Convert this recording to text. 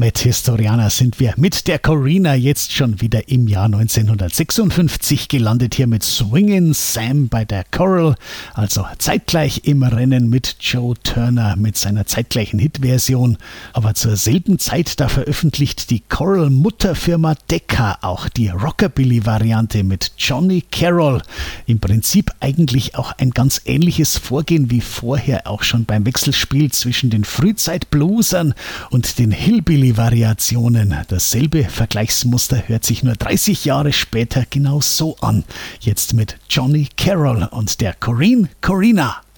damit, Historianer, sind wir mit der Corina jetzt schon wieder im Jahr 1956 gelandet, hier mit Swingin' Sam bei der Coral, also zeitgleich im Rennen mit Joe Turner mit seiner zeitgleichen Hitversion. Aber zur selben Zeit, da veröffentlicht die Coral-Mutterfirma Decca auch die Rockabilly-Variante mit Johnny Carroll. Im Prinzip eigentlich auch ein ganz ähnliches Vorgehen wie vorher auch schon beim Wechselspiel zwischen den Frühzeit-Bluesern und den Hillbilly-Variationen. Dasselbe Vergleichsmuster hört sich nur 30 Jahre später genau so an. Jetzt mit Johnny Carroll und der Corina.